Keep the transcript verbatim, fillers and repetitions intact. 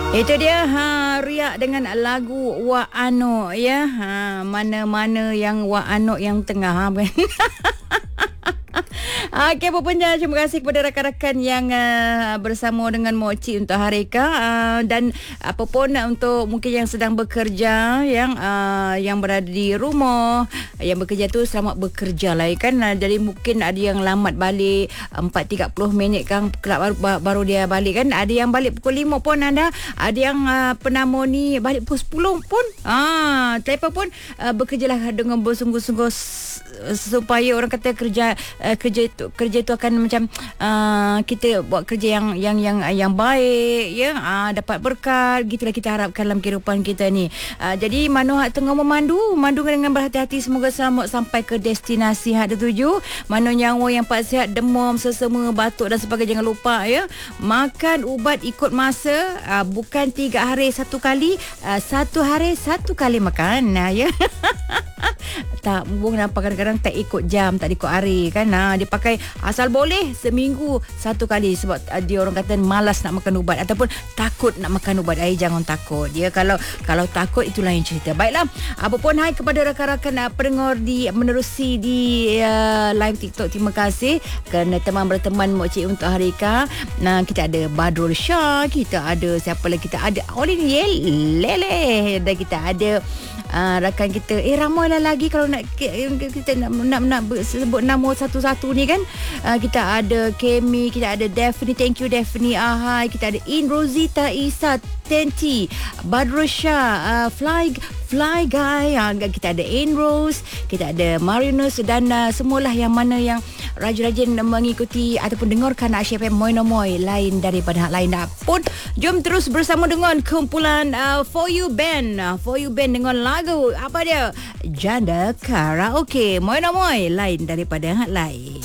Itu dia ha, Riak dengan lagu Wak Anok ya. Ha, mana-mana yang Wak Anok yang tengah ha. Okey, Pupunja, terima kasih kepada rakan-rakan yang uh, bersama dengan Mok Cik untuk Harika, uh, dan apapun uh, untuk mungkin yang sedang bekerja, yang uh, yang berada di rumah, yang bekerja tu selamat bekerja lah kan. Uh, jadi mungkin ada yang lambat balik empat tiga puluh minit kan, baru, baru dia balik kan. Ada yang balik pukul lima pun ada. Ada yang uh, penama ni balik pukul sepuluh pun. Ah, tapi pun uh, bekerjalah dengan bersungguh-sungguh supaya orang kata kerja uh, kerja itu kerja itu akan macam uh, kita buat kerja yang yang yang yang baik ya, uh, dapat berkat, gitulah kita harapkan dalam kehidupan kita ni. Uh, jadi mano hak tengah memandu mandu dengan berhati-hati, semoga selamat sampai ke destinasi hak tertuju. Mano nyawa yang pak sihat, demam, sesama, batuk dan sebagainya, jangan lupa ya, makan ubat ikut masa, uh, bukan tiga hari satu kali, uh, satu hari satu kali makan nah, ya. Tak, bung kenapa kadang-kadang tak ikut jam, tak ikut hari kan. Ha, dia pakai asal boleh seminggu satu kali sebab uh, dia orang kata malas nak makan ubat ataupun takut nak makan ubat. Ai jangan takut. Dia kalau kalau takut itulah yang cerita. Baiklah, apa pun hai kepada rakan-rakan uh, pendengar di menerusi di uh, live TikTok. Terima kasih kerana teman berteman Mok Cik untuk Harika. Nah, kita ada Badrul Shah, kita ada siapa lagi, kita ada Olin Lele, dan kita ada uh, rakan kita eh ramai lah lagi kalau nak kita nak nak, nak sebut nama satu-satu ni kan. Uh, kita ada Kemi, kita ada Daphne, thank you Daphne, Ahai, kita ada In Rosita Isa Tenti, Badrul Shah, uh, Fly Fly Guy, uh, kita ada In Rose, kita ada Marinus dan uh, semualah yang mana yang rajin-rajin mengikuti ataupun dengarkan Asyik F M Moi Nomoi lain daripada hak lain pun. Jom terus bersama dengan kumpulan uh, For You Band. uh, For You Band dengan lagu apa dia, Janda Karaoke. Moi Nomoi lain daripada hak lain.